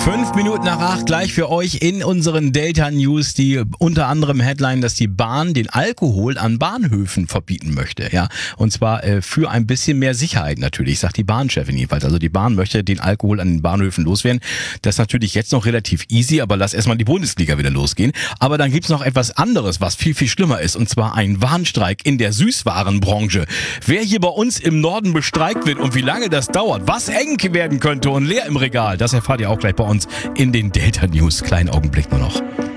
5 Minuten nach 8 gleich für euch in unseren Delta News, die unter anderem Headline, dass die Bahn den Alkohol an Bahnhöfen verbieten möchte. Ja, und zwar für ein bisschen mehr Sicherheit natürlich, sagt die Bahnchefin jedenfalls. Also die Bahn möchte den Alkohol an den Bahnhöfen loswerden. Das ist natürlich jetzt noch relativ easy, aber lass erstmal die Bundesliga wieder losgehen. Aber dann gibt's noch etwas anderes, was viel, viel schlimmer ist, und zwar ein Warnstreik in der Süßwarenbranche. Wer hier bei uns im Norden bestreikt wird und wie lange das dauert, was eng werden könnte und leer im Regal, das erfahrt ihr auch gleich bei uns in den Delta News. Kleinen Augenblick nur noch.